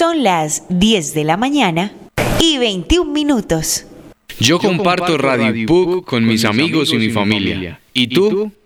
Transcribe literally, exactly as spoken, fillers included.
Son las diez de la mañana y veintiún minutos. Yo comparto Radio Puc con mis amigos y mi familia. ¿Y tú?